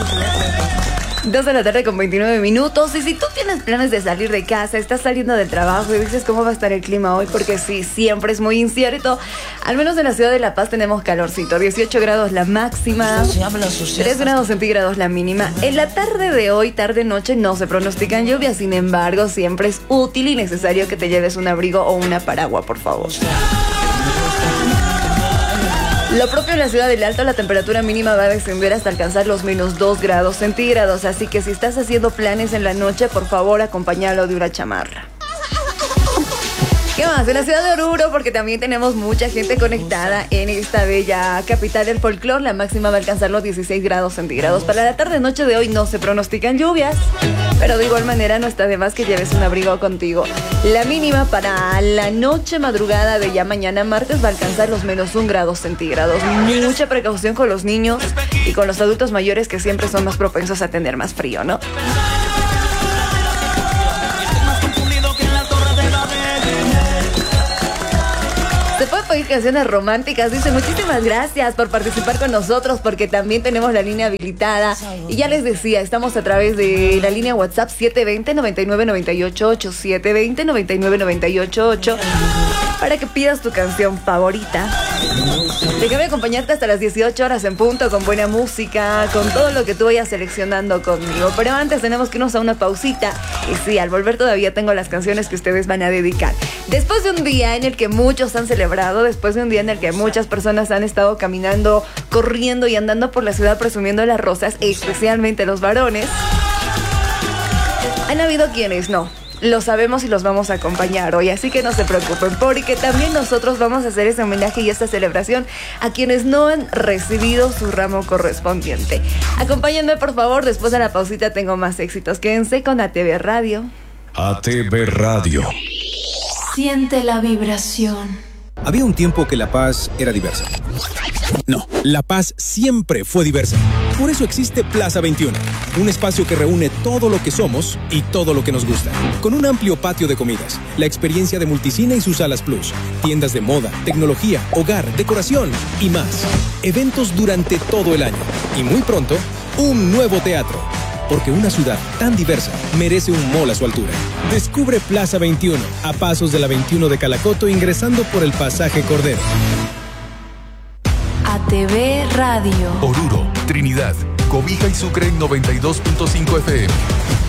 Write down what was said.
2 de la tarde con 29 minutos. Y si tú tienes planes de salir de casa, estás saliendo del trabajo y dices cómo va a estar el clima hoy, porque sí, siempre es muy incierto. Al menos en la ciudad de La Paz tenemos calorcito, 18 grados la máxima, 3 grados centígrados la mínima. En la tarde de hoy, tarde-noche, no se pronostican lluvias. Sin embargo, siempre es útil y necesario que te lleves un abrigo o una paraguas, por favor. Lo propio en la ciudad del Alto, la temperatura mínima va a descender hasta alcanzar los -2 grados centígrados. Así que si estás haciendo planes en la noche, por favor, acompáñalo de una chamarra. ¿Qué más? En la ciudad de Oruro, porque también tenemos mucha gente conectada en esta bella capital del folclore, la máxima va a alcanzar los 16 grados centígrados. Para la tarde-noche de hoy no se pronostican lluvias, pero de igual manera no está de más que lleves un abrigo contigo. La mínima para la noche madrugada de ya mañana martes va a alcanzar los -1 grados centígrados. Mucha precaución con los niños y con los adultos mayores, que siempre son más propensos a tener más frío, ¿no? Se puede pedir canciones románticas. Dice, muchísimas gracias por participar con nosotros, porque también tenemos la línea habilitada. Y ya les decía, estamos a través de la línea WhatsApp 720-9998-8, 720-9998-8, para que pidas tu canción favorita. Déjame acompañarte hasta las 18 horas en punto, con buena música, con todo lo que tú vayas seleccionando conmigo. Pero antes tenemos que irnos a una pausita. Y sí, al volver todavía tengo las canciones que ustedes van a dedicar. Después de un día en el que muchos han celebrado, después de un día en el que muchas personas han estado caminando, corriendo y andando por la ciudad presumiendo las rosas, especialmente los varones, han habido quienes no. Lo sabemos y los vamos a acompañar hoy, así que no se preocupen, porque también nosotros vamos a hacer ese homenaje y esta celebración a quienes no han recibido su ramo correspondiente. Acompáñenme, por favor, después de la pausita tengo más éxitos. Quédense con ATV Radio. ATV Radio. Siente la vibración. Había un tiempo que La Paz era diversa. No, La Paz siempre fue diversa. Por eso existe Plaza 21, un espacio que reúne todo lo que somos y todo lo que nos gusta. Con un amplio patio de comidas, la experiencia de Multicine y sus salas Plus, tiendas de moda, tecnología, hogar, decoración y más. Eventos durante todo el año. Y muy pronto, un nuevo teatro. Porque una ciudad tan diversa merece un mall a su altura. Descubre Plaza 21, a pasos de la 21 de Calacoto, ingresando por el pasaje Cordero. ATV Radio. Oruro, Trinidad, Cobija y Sucre en 92.5 FM.